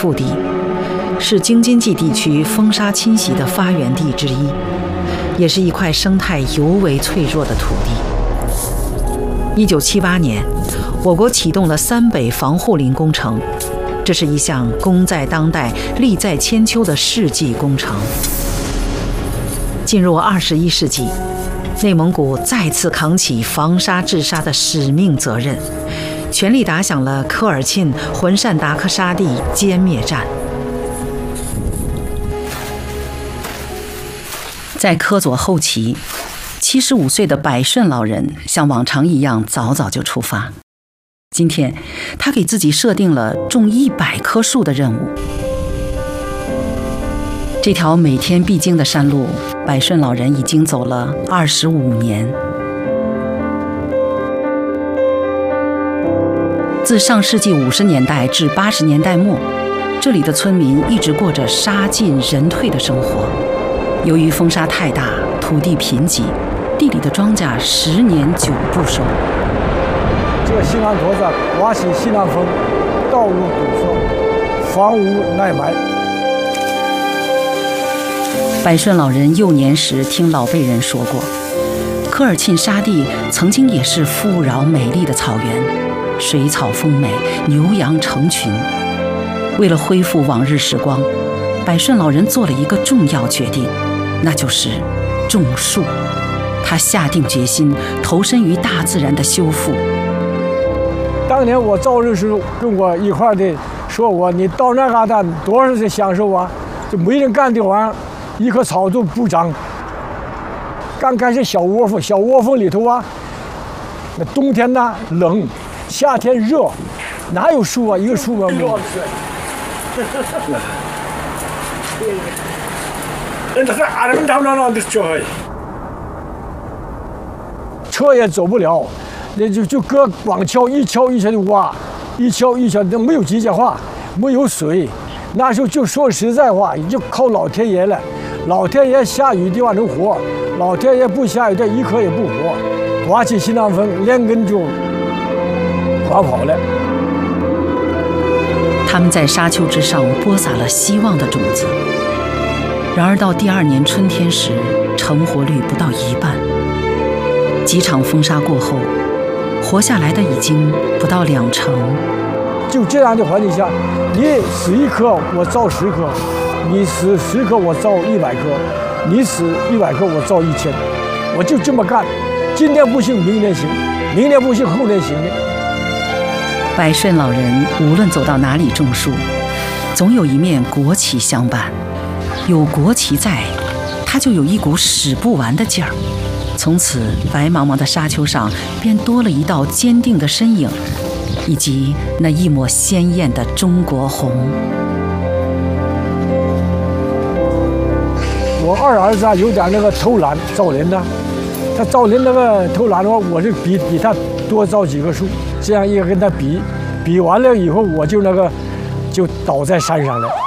腹地，是京津冀地区风沙侵袭的发源地之一，也是一块生态尤为脆弱的土地。1978年，我国启动了三北防护林工程，这是一项功在当代、利在千秋的世纪工程。进入21世纪，内蒙古再次扛起防沙治沙的使命责任，全力打响了科尔沁浑善达克沙地歼灭战。在科佐后旗，75岁的百顺老人像往常一样早早就出发。今天，他给自己设定了种100棵树的任务。这条每天必经的山路，百顺老人已经走了25年。自上世纪50年代至80年代末，这里的村民一直过着沙尽人退的生活。由于风沙太大，土地贫瘠，地里的庄稼10年9不收。 这个西南坨子刮起西南风，道路堵塞，房屋耐埋。 百顺老人幼年时听老辈人说过，科尔沁沙地曾经也是富饶美丽的草原，水草丰美，牛羊成群。为了恢复往日时光，百顺老人做了一个重要决定，那就是种树。他下定决心投身于大自然的修复。 当年我造日时跟我一块的说我，你到那嘎达多少的享受啊，就没人干的玩，一棵草都不长。刚开始小窝蜂里头啊，那冬天呢冷，夏天热，哪有树啊？一个树啊没有。车也走不了，那就搁光锹一锹一锹的挖，一锹一锹的，没有机械化，没有水。那时候就说实在话，就靠老天爷了。老天爷下雨的话能活，老天爷不下雨的一棵也不活。刮起西南风，连根就刮跑了。 他们在沙丘之上播撒了希望的种子，然而到第2年春天时，成活率不到1半。几场风沙过后，活下来的已经不到2成。 就这样的环境下，你死1棵，我造10棵；你死10棵，我造100棵；你死100棵，我造1000。我就这么干，今天不行，明天行；明天不行，后天行的。 百顺老人无论走到哪里种树，总有一面国旗相伴。有国旗在，他就有一股使不完的劲儿。从此，白茫茫的沙丘上便多了一道坚定的身影，以及那一抹鲜艳的中国红。 我2儿子啊，有点那个偷懒造林的，他造林那个偷懒的话，我是比他多造几棵树，这样一个跟他比完了以后，我就就倒在山上了。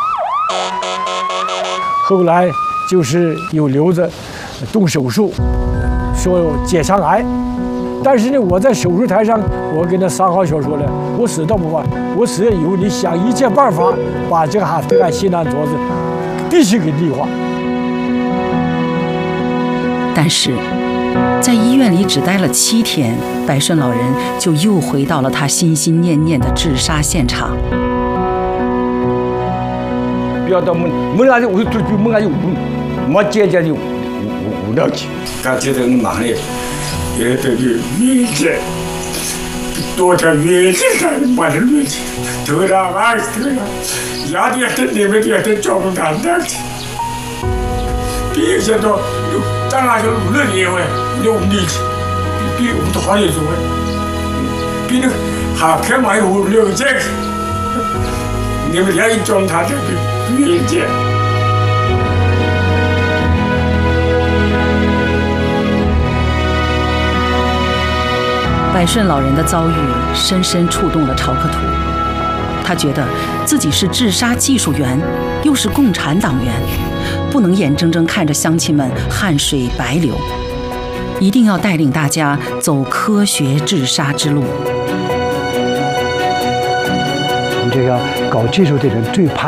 后来就是有留着动手术，说结肠癌，但是呢，我在手术台上，我跟那3号学说了，我死倒不怕，我死了以后，你想一切办法把这个西南坨子必须给绿化。 但是，在医院里只待了7天，百顺老人就又回到了他心心念念的治沙现场。 不要到门那里，我就门那里我姐姐就无了解。 刚才这个忙嘞，也得去理解，多条原则上把这理解，头上还是头上，压的真你们也得照顾他的。别想到咱俩就路了年喂，有力气，比我们都好点做喂，比那还开嘛有了解，你们也教他这个理解。 百顺老人的遭遇深深触动了朝克图，他觉得自己是治沙技术员，又是共产党员，不能眼睁睁看着乡亲们汗水白流，一定要带领大家走科学治沙之路。 我们这个搞技术的人最怕